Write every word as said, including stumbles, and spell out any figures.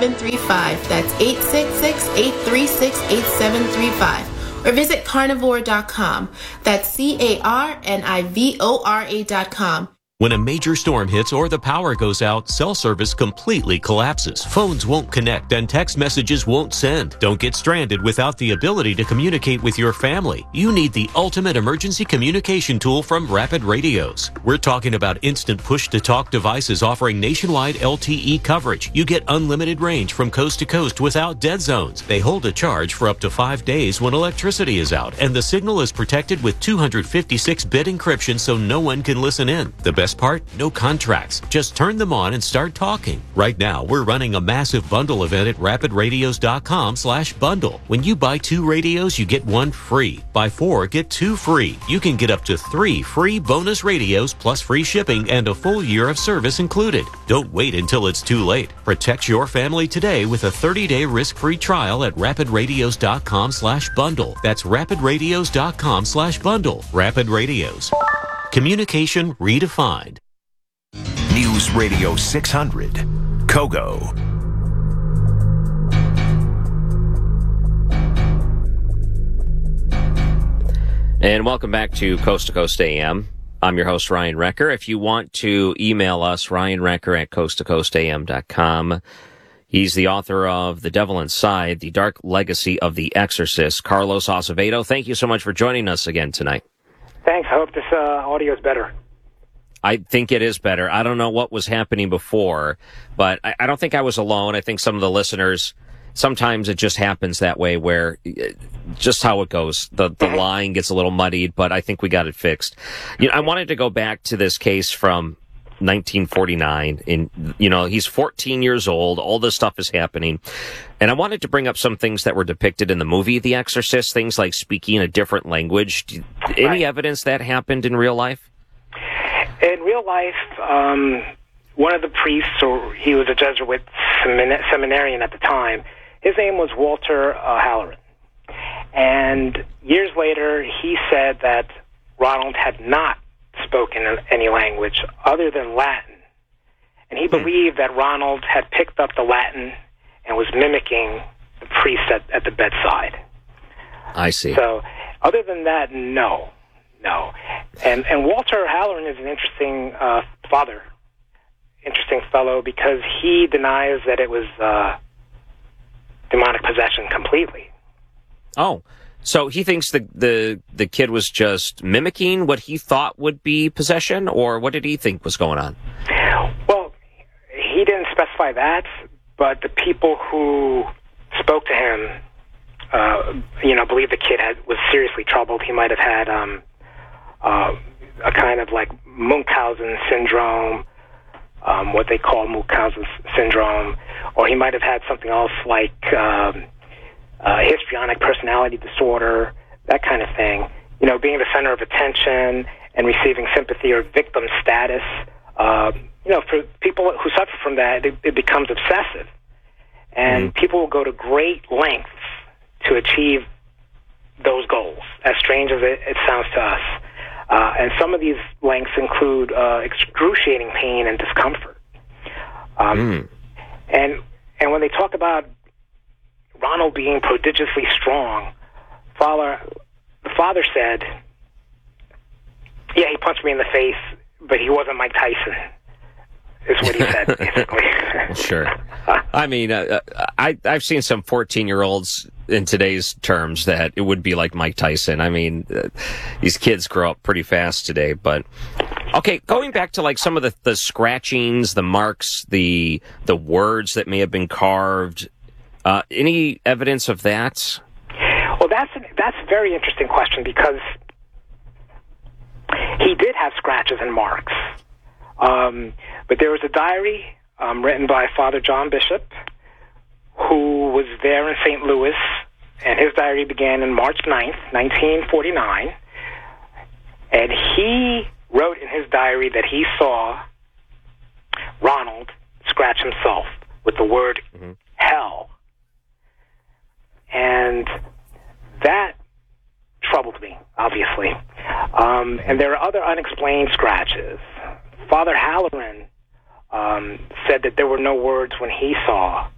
seven three five. That's eight six six, eight three six, eight seven three five. Or visit carnivore dot com. That's C A R N I V O R A dot com. When a major storm hits or the power goes out, cell service completely collapses. Phones won't connect and text messages won't send. Don't get stranded without the ability to communicate with your family. You need the ultimate emergency communication tool from Rapid Radios. We're talking about instant push-to-talk devices offering nationwide L T E coverage. You get unlimited range from coast to coast without dead zones. They hold a charge for up to five days when electricity is out, and the signal is protected with two fifty-six bit encryption so no one can listen in. The best part? No contracts. Just turn them on and start talking. Right now, we're running a massive bundle event at rapid radios dot com slash bundle. When you buy two radios, you get one free. Buy four, get two free. You can get up to three free bonus radios plus free shipping and a full year of service included. Don't wait until it's too late. Protect your family today with a thirty-day risk-free trial at rapid radios dot com slash bundle. That's rapid radios dot com slash bundle. Rapid Radios. Communication redefined. News Radio six hundred, Kogo. And welcome back to Coast to Coast A M. I'm your host, Ryan Recker. If you want to email us, ryan recker at coast to coast a m dot com. He's the author of The Devil Inside, The Dark Legacy of the Exorcist. Carlos Acevedo, thank you so much for joining us again tonight. Thanks. I hope this uh, audio is better. I think it is better. I don't know what was happening before, but I, I don't think I was alone. I think some of the listeners, sometimes it just happens that way where just how it goes. The, the line gets a little muddied, but I think we got it fixed. You know, I wanted to go back to this case from nineteen forty-nine. In, you know, he's fourteen years old. All this stuff is happening. And I wanted to bring up some things that were depicted in the movie The Exorcist, things like speaking a different language. Do, any right. evidence that happened in real life? In real life, um, one of the priests, or he was a Jesuit semin- seminarian at the time, his name was Walter uh, Halloran. And years later, he said that Ronald had not spoken any language other than Latin. And he hmm. believed that Ronald had picked up the Latin and was mimicking the priest at, at the bedside. I see. So, other than that, no. No. And and Walter Halloran is an interesting uh, father, interesting fellow, because he denies that it was uh, demonic possession completely. Oh, so he thinks the, the the kid was just mimicking what he thought would be possession, or what did he think was going on? Well, he didn't specify that, but the people who spoke to him, uh, you know, believe the kid had was seriously troubled. He might have had um, uh, a kind of like Munchausen syndrome, um, what they call Munchausen syndrome, or he might have had something else like um, uh, histrionic personality disorder, that kind of thing. You know, being the center of attention and receiving sympathy or victim status. Uh, you know, for people who suffer from that, it, it becomes obsessive. And mm-hmm. people will go to great lengths to achieve those goals, as strange as it, it sounds to us. Uh, and some of these lengths include uh, excruciating pain and discomfort. Um, mm. And and when they talk about Ronald being prodigiously strong, father, the father said, yeah, he punched me in the face, but he wasn't Mike Tyson, is what he said, basically. Sure. I mean, uh, I, I've seen some fourteen-year-olds in today's terms that it would be like Mike Tyson. I mean, uh, these kids grow up pretty fast today. But, okay, going back to like some of the, the scratchings, the marks, the the words that may have been carved, uh, any evidence of that? Well, that's, that's a very interesting question, because he did have scratches and marks. Um, but there was a diary um, written by Father John Bishop, who was there in Saint Louis, and his diary began on March ninth, nineteen forty-nine. And he wrote in his diary that he saw Ronald scratch himself with the word mm-hmm. hell. And that troubled me, obviously. Um, and there are other unexplained scratches. Father Halloran um, said that there were no words when he saw